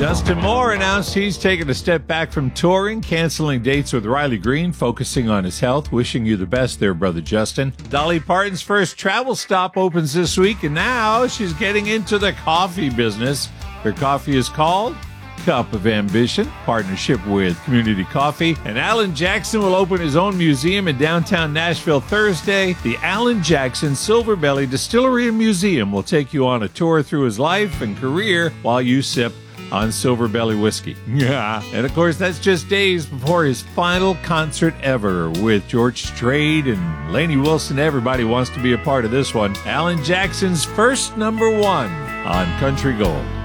Justin Moore announced he's taken a step back from touring, canceling dates with Riley Green, focusing on his health. Wishing you the best there, brother Justin. Dolly Parton's first travel stop opens this week, and now she's getting into the coffee business. Her coffee is called Cup of Ambition, partnership with Community Coffee. And Alan Jackson will open his own museum in downtown Nashville Thursday. The Alan Jackson Silver Belly Distillery and Museum will take you on a tour through his life and career while you sip on Silver Belly whiskey. Yeah. And of course, that's just days before his final concert ever with George Strait and Lainey Wilson. Everybody wants to be a part of this one. Alan Jackson's first #1 on Country Gold.